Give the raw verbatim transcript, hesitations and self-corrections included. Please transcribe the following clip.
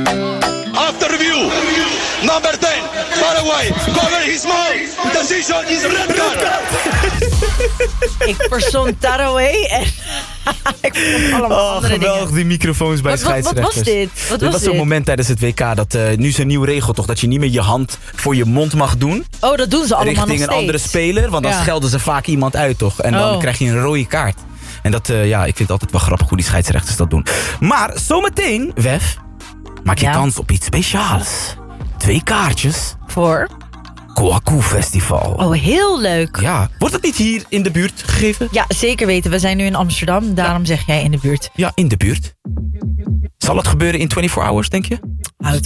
After review, number ten, Paraguay, cover his mouth. Decision is red card. Ik persoon Taraway en ik vond allemaal Oh, andere geweldig, dingen. die microfoons bij Wat, wat, wat scheidsrechters. was dit? Wat Dit was was zo'n dit? moment tijdens het W K dat uh, nu is een nieuwe regel toch, dat je niet meer je hand voor je mond mag doen. Oh, dat doen ze allemaal richting nog een steeds. andere speler, want dan Ja. schelden ze vaak iemand uit toch. En dan Oh. krijg je een rode kaart. En dat, uh, ja, ik vind het altijd wel grappig hoe die scheidsrechters dat doen. Maar zometeen, Wef, maak je Ja. kans op iets speciaals. Twee kaartjes. Voor? Kwaku Festival. Oh, heel leuk. Ja, wordt het niet hier in de buurt gegeven? Ja, zeker weten. We zijn nu in Amsterdam. Daarom zeg jij in de buurt. Ja, in de buurt. Zal het gebeuren in vierentwintig hours, denk je? Houd